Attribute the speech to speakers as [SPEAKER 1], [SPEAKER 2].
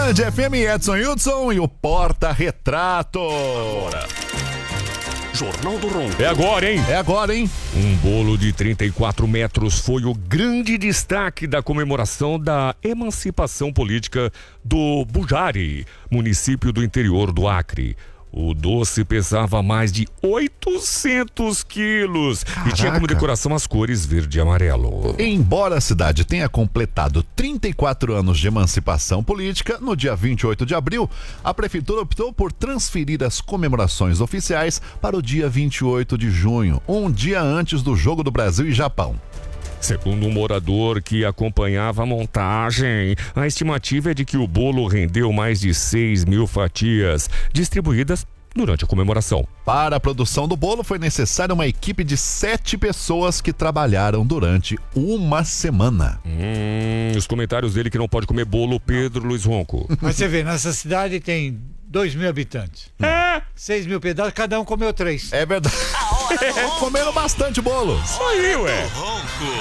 [SPEAKER 1] Band FM, Edson Hudson e o Porta-Retrato.
[SPEAKER 2] Jornal do Ronco.
[SPEAKER 3] É agora, hein?
[SPEAKER 1] É agora, hein?
[SPEAKER 3] Um bolo de 34 metros foi o grande destaque da comemoração da emancipação política do Bujari, município do interior do Acre. O doce pesava mais de 800 quilos.
[SPEAKER 1] Caraca.
[SPEAKER 3] E tinha como decoração as cores verde e amarelo.
[SPEAKER 1] Embora a cidade tenha completado 34 anos de emancipação política, no dia 28 de abril, a prefeitura optou por transferir as comemorações oficiais para o dia 28 de junho, um dia antes do Jogo do Brasil e Japão.
[SPEAKER 3] Segundo um morador que acompanhava a montagem, a estimativa é de que o bolo rendeu mais de 6.000 fatias, distribuídas durante a comemoração.
[SPEAKER 1] Para a produção do bolo foi necessária uma equipe de 7 pessoas que trabalharam durante uma semana.
[SPEAKER 3] Os comentários dele que não pode comer bolo, Pedro Luiz Ronco.
[SPEAKER 4] Mas você vê, nessa cidade tem 2.000 habitantes. 6.000 pedaços, cada um comeu 3.
[SPEAKER 1] É verdade. Comeram bastante bolo.
[SPEAKER 3] Isso aí, ué.